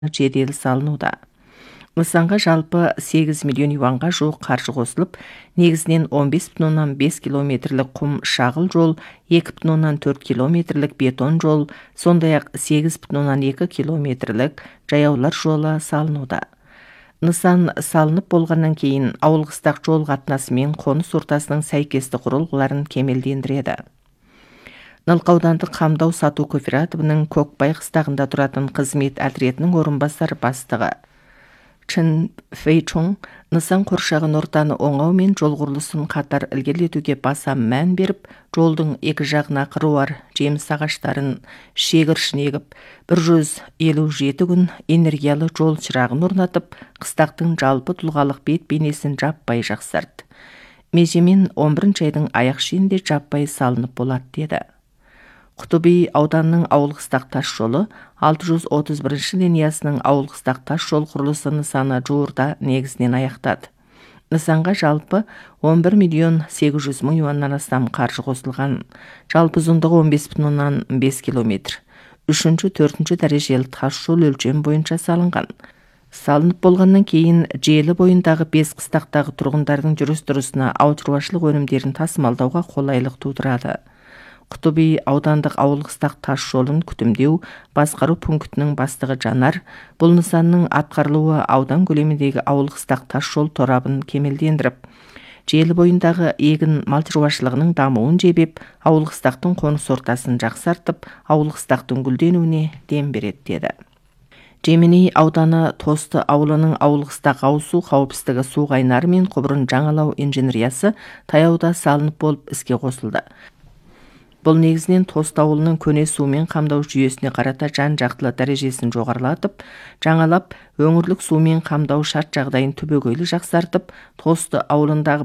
жедел салынуда. Нысанға жалпы 8 миллион юанға жуық қаржы қосылып, негізінен 15,5 километрлік құм шағыл жол, 2,4 километрлік бетон жол, сондай-ақ 8,2 километрлік жаяулар жолы салынуда. Нысан салынып болғаннан кейін ауыл-қыстақ жол қатынасы мен қоныс ортасының сәйкесті құрылғыларын кемелдендіреді. Нылқа аудандық қамдау сату кооперативінің Көкбай қыстағында тұратын қызмет отрядының орынбасар бастығы Чын Фэйчон нысан қоршаған ортаны оңау мен жол құрылысын қатар ілгерілетуге баса мән беріп, жолдың екі жағына қыруар жеміс ағаштарын шегіршін егіп, 157 күн энергиялы жол шырағын орнатып, қыстақтың жалпы тұлғалық бет бейнесін жаппай жақсарды. Межемен 11 айдың аяқ шенінде жаппай салынып болады деді. Құтыби ауданның ауыл-қыстақ тас жолы 631 линиясының ауыл-қыстақ тас жол құрылысы нысаны жуырда негізінен аяқтады. Нысанға жалпы 11 миллион 800 мың юаннан астам қаржы қосылған. Жалпы ұзындығы 15,5 километр. 3-4 дәрежелі тас жол өлшем бойынша салынған. Салынып болғаннан кейін желі бойындағы 5 қыстақтағы тұрғындардың жүріс-тұрысына ауыл шаруашылық өнімдерін тасымалдауға қолайлық тудырады. Құтыби аудандық ауыл-қыстақ тас жолын күтімдеу басқару пунктінің бастығы Жанар, бұл нысанның атқарылуы аудан көлеміндегі ауыл-қыстақ тас жол торабын кемелдендіріп, желі бойындағы егін мал шаруашылығының дамуын жебеп, ауыл-қыстақтың қоныс ортасын жақсартып, ауыл-қыстақтың гүлденуіне дем береді деді. Жеменей ауданы Тосты ауылының ауыл-қыстақ ауыз су қауіпсіздігі су қайнары мен құбырын жаңалау инженериясы таяуда салынып болып іске қосылды. Бұл негізінен Тост ауылының көне сумен қамдау жүйесіне қарата жан-жақтылы дәрежесін жоғарылатып, жаңалап, өңірлік сумен қамдау шарт жағдайын түбегейлі жақсартып, Тосты ауылындағы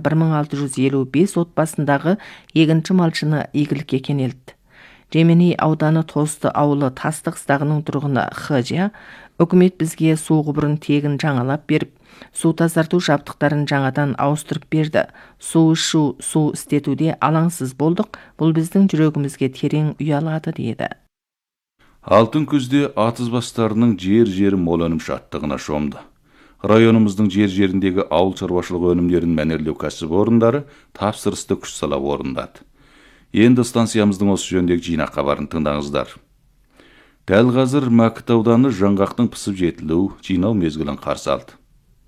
1655 отбасындағы егінші малшыны игілікке кенелді. Жеменей ауданы Тосты ауылы Тастық қыстағының тұрғыны Хыжя, үкімет бізге су құбырын тегін жаңалап беріп, су тазарту жабдықтарын жаңадан ауыстырып берді. Су ішу, су істетуде алаңсыз болдық, бұл біздің жүрегімізге терең ұялады деді. Алтын күзде атыз бастарының жер мол өнім шаттығына шомды. Районымыздың жеріндегі ауыл шаруашылық өнімдерін мәнерлеу кәсіпорындары тапсырысты күш сала орындады. Енді станциямыздың осы жөндегі жинақ хабарын тыңдаңыздар. Дәл қазір Мәкіт ауданы жаңғақтың пісіп жетілу, жинау мезгілін қарсы алды.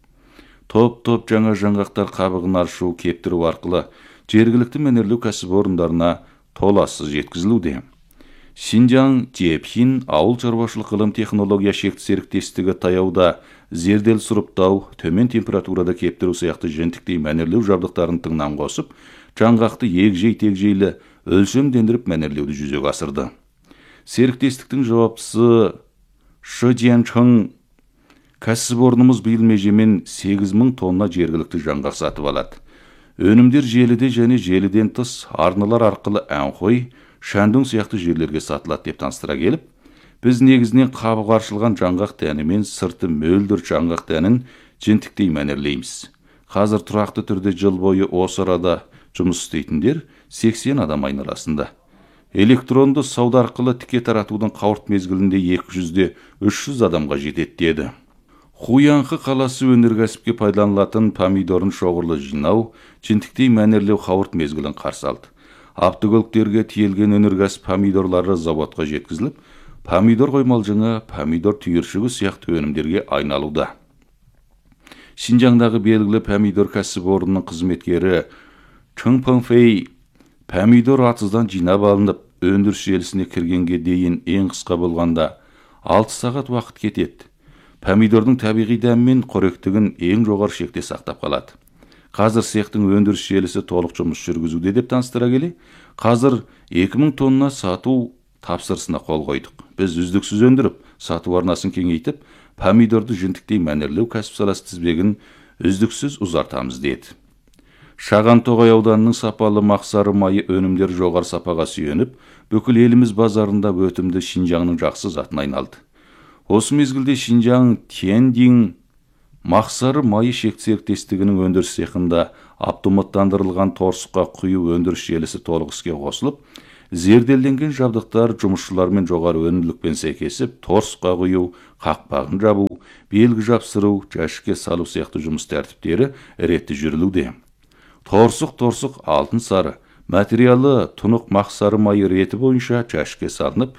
Топ жаңа жаңғақтар қабығын аршу, кептіру арқылы жергілікті мәнерлеу кәсіпорындарына толассыз жеткізілуде. Шинжаң Жепхин ауыл шаруашылық ғылым технология шекті серіктестігі таяуда зердел сұрыптау, төмен температурада кептіру сияқты жентіктей мәнерлеу жабдықтарын тыңнан қосып, жаңғақты егжей-тегжейлі өлшемдендіріп мәнерлеуді жүзеге асырды. Серіктестіктің жауаптысы Шы Жианчың кәсіпорнымыз биыл межемен 8.000 тонна жергілікті жаңғақ сатып алады. Өнімдер желіде және желіден тыс арналар арқылы Әнхой, Шәндүң сияқты жерлерге сатылады деп таныстыра келіп, біз негізінен қабығы аршылған жаңғақ дәні мен сырты мөлдір жаңғақ дәнін жентіктей мәнерлейміз. Қазір тұрақты түрде жыл бойы осы арада жұмыс істейтіндер 80 адам айналасында. Электронды сауда арқылы тіке таратудың қауырт мезгілінде 200-300 адамға жетеді деді. Хуянхы қаласы өнеркәсіпке пайдаланылатын помидорын шоғырлы жинау, жентіктей мәнерлеу қауырт мезгілін қарсы алды. Автокөліктерге тиелген өнеркәсіп помидорлары заводқа жеткізіліп, помидор қоймалжыңы, помидор түйіршігі сияқты өнімдерге айналуда. Шинжаңдағы белгілі помидор кәсіпорнының қызметкері Чың Пыңфей помидор атыздан жинап алынып, өндіріс желісіне кіргенге дейін ең қысқа болғанда 6 сағат уақыт кетеді. Помидордың табиғи дәмі мен қоректігін ең жоғары шекте сақтап қалады. Қазір цехтың өндіріс желісі толық жұмыс жүргізуде деп таныстыра келе, қазір 2000 тонна сату тапсырысына қол қойдық. Біз үздіксіз өндіріп, сату арнасын кеңейтіп, помидорды жентіктей мәнерлеу кәсіп саласы тізбегін үздіксіз ұзартамыз деді. Шағантоғай ауданының сапалы мақсары майы өнімдер жоғары сапаға сүйеніп, бүкіл еліміз базарында өтімді Шинжаңның жақсы затын айналды. Осы мезгілде Шинжаң Тиендин мақсары майы шекті серіктестігінің өндіріс цехында автоматтандырылған торсыққа құю өндіріс желісі толық іске қосылып, Зерделенген жабдықтар жұмысшылармен жоғары өнімділікпен сәйкесіп, торсыққа құю, қақпағын жабу, белгі жапсыру, жәшікке салу сияқты жұмыс тәртіптері ретті жүрілуде. Торсық алтын сары, материалы тұнық мақсары майы реті бойынша жәшікке салынып,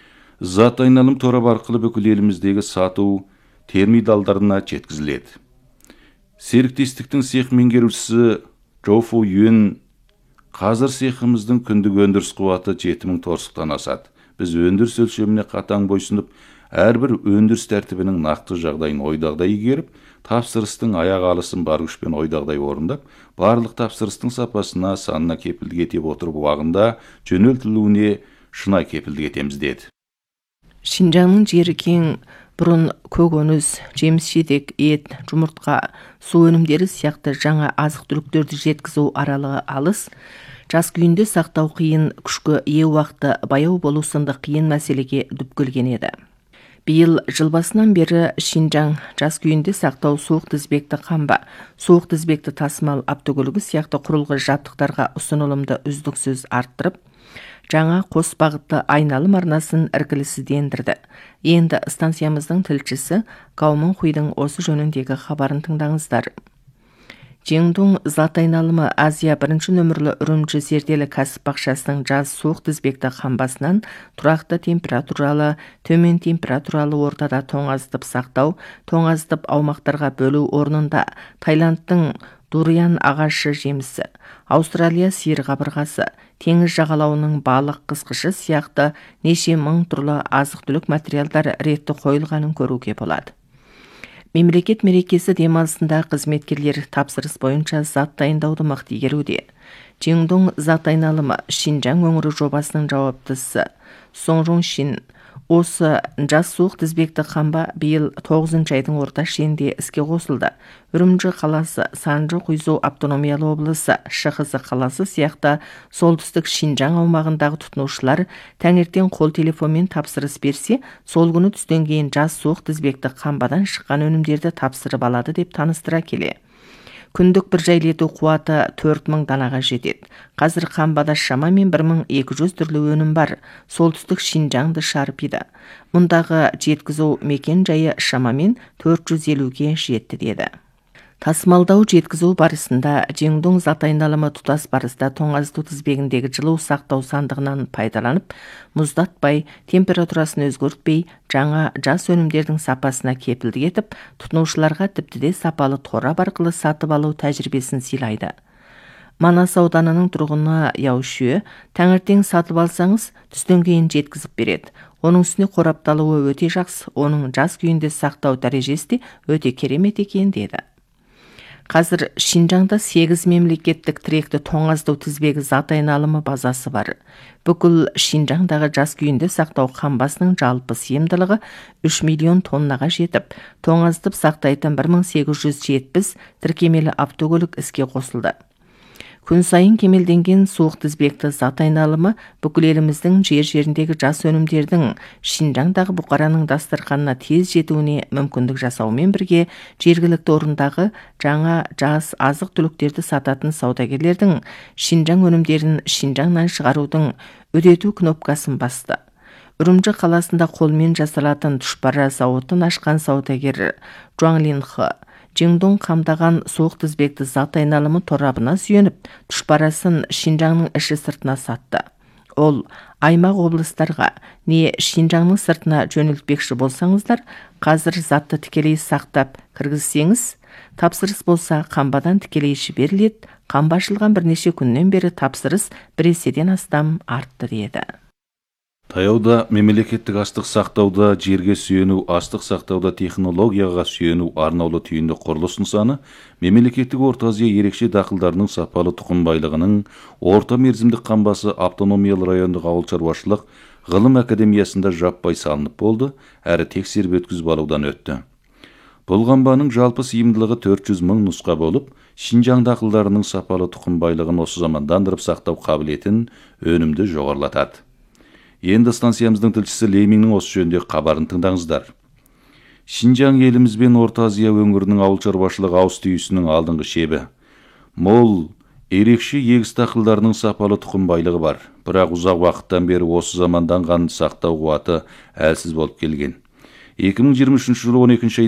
зат айналым торабы арқылы бүкіл еліміздегі сату терминалдарына жеткізіледі. Серіктестіктің цех меңгерушісі Жофу Юен: қазір цехымыздың күндік өндіріс қуаты 7000 торсықтан асады. Біз өндіріс өлшеміне қатаң бойсынып, әрбір өндіріс тәртібінің нақты жағдайын ойдағыдай игеріп, тапсырыстың аяқ алысын бар күшпен ойдағыдай орындап, барлық тапсырыстың сапасына, санына кепілдік ете отырып, уағында жөнелтілуіне шынай кепілдік етеміз деді. Шинжаңның жері кең, бұрын көкөніс, жеміс-жидек, ет, жұмыртқа, су өнімдері сияқты жаңа азық-түліктерді жеткізу аралығы алыс, жас күйінде сақтау қиын, күшкі ие уақыты баяу болу сынды қиын мәселеге дүп келген еді. Биыл жыл басынан бері Шинжаң жас күйінде сақтау суық тізбекті қамба, суық тізбекті тасымал автокөлігі сияқты құрылғы жабдықтарға ұсынылымды үздіксіз арттырып, жаңа қос бағытты айналым арнасын іркілісіздендірді. Енді станциямыздың тілшісі Гаумын Хуйдың осы жөніндегі хабарын тыңдаңыздар. Жеңдун зат айналымы Азия бірінші нөмірлі үрімжі зерделі кәсіп бақшасының жаз суық тізбекті қамбасынан тұрақты температуралы, төмен температуралы ортада тоңазытып сақтау, тоңазытып аумақтарға бөлу орнында Таиландтың дуриан ағашы жемісі, Аустралия сиыр қабырғасы, теңіз жағалауының балық қысқышы сияқты неше мың түрлі азық-түлік материалдар ретті қойылғанын көруге болады. Мемлекет мерекесі демалысында қызметкерлер тапсырыс бойынша зат дайындауды мықты игеруде. Жеңдун зат айналымы Шинжаң өңірі жобасының жауаптысы Соңжун Шин: осы жас суық тізбекті қамба биыл 9 айдың орта шенде іске қосылды. Үрімжі қаласы, Санжы Құйзу автономиялы облысы, Шықызы қаласы сияқты солтүстік Шинжаң аумағындағы тұтынушылар таңертең қол телефонмен тапсырыс берсе, сол күні түстен кейін жас суық тізбекті қамбадан шыққан өнімдерді тапсырып алады деп таныстыра келе. Күндік бір жайлету қуаты 4000 данаға жетеді. Қазір қамбада шамамен 1200 түрлі өнім бар. Солтүстік Шинжаңды шарпиды. Мұндағы жеткізу мекен жайы шамамен 450-ге жетті деді. Тасымалдау жеткізу барысында Жеңдун зат айналымы тұтас барыста тоңазыту тізбегіндегі жылу сақтау сандығынан пайдаланып, мұздатпай, температурасын өзгертпей, жаңа жас өнімдердің сапасына кепілдік етіп, тұтынушыларға тіпті де сапалы торап арқылы сатып алу тәжірибесін сыйлайды. Манас ауданының тұрғыны Яушүе: таңертең сатып алсаңыз, түстен кейін жеткізіп береді. Оның үстіне қорапталуы өте жақсы, оның жас күйінде сақтау дәрежесі де өте керемет екен деді. Қазір Шинжаңда 8 мемлекеттік тіректі тоңазыту тізбегі зат айналымы базасы бар. Бүкіл Шинжаңдағы жас күйінде сақтау қамбасының жалпы сыйымдылығы 3 миллион тоннаға жетіп, тоңазытып сақтайтын 1870 тіркемелі автокөлік іске қосылды. Күн сайын кемелденген суық тізбекті зат айналымы бүкіл еліміздің жер-жеріндегі жас өнімдердің Шинжаңдағы бұқараның дастарханына тез жетуіне мүмкіндік жасаумен бірге, жергілікті орындағы жаңа жас азық-түліктерді сататын саудагерлердің Шинжаң өнімдерін Шинжаңнан шығарудың үдету кнопкасын басты. Үрімжі қаласында қолмен жасалатын тұшпара зауытын ашқан саудагер Жуанлин Хы Жеңдун қамдаған суық тізбекті зат айналымы торабына сүйеніп, тұшпарасын Шинжаңның іші сыртына сатты. Ол аймақ облыстарға не Шинжаңның сыртына жөнелтпекші болсаңыздар, қазір затты тікелей сақтап кіргізсеңіз, тапсырыс болса қамбадан тікелей жіберіледі. Қамба ашылған бірнеше күннен бері тапсырыс 1 еседен астам артты деді. Таяуда мемлекеттік астық сақтауда жерге сүйену, астық сақтауда технологияға сүйену арнаулы түйінді құрылыс нысаны мемлекеттік Орта Азия ерекше дақылдарының сапалы тұқым байлығының орта мерзімдік қамбасы автономиялы райондық ауыл шаруашылық ғылым академиясында жаппай салынып болды, әрі тексеріп өткізіп алудан өтті. Бұл қамбаның жалпы сыйымдылығы 400 мың нұсқа болып, Шинжаң дақылдарының сапалы тұқым байлығын осы замандандырып сақтау қабілетін өнімді жоғарылатады. Енді станциямыздың тілшісі Лейминнің осы жөнінде хабарын тыңдаңыздар. Шинжаң еліміз бен Орта Азия өңірінің ауыл шаруашылығы ауыз түйісінің алдыңғы шебі. Мол Ерекше егіс дақылдарының сапалы тұқым байлығы бар, бірақ ұзақ уақыттан бері осы замандан қанды сақтау қуаты әлсіз болып келген. 2023 жылы 12